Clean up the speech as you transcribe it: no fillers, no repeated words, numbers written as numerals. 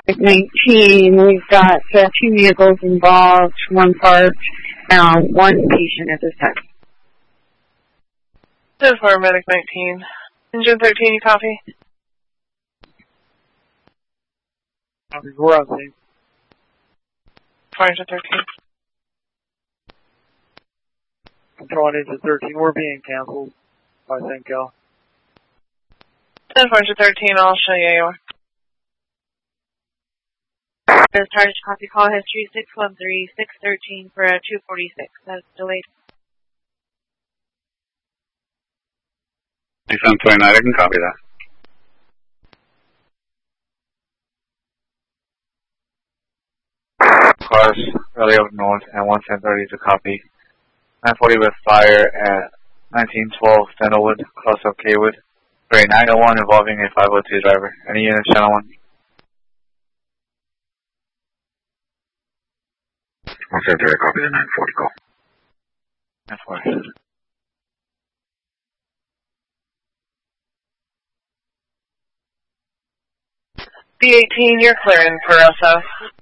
19, we've got 2 vehicles involved, 1 parked, 1 patient at this time. 10-4, Medic 19. Engine 13, you copy? Copy, we're on scene. Fire engine 13. Control on engine 13, we're being canceled by Senko. 10-4, engine 13, I'll show you AOR. Target copy, call history 613-613 for 246. That's delayed. 2729, I can copy that. Cars early up north and 11030 to copy. 940 with fire at 1912 Fennelwood, close up Kaywood. 901 involving a 502 driver. Any units, channel 1? 11030, copy the 940 call. 940. B18, you're clearing for SF.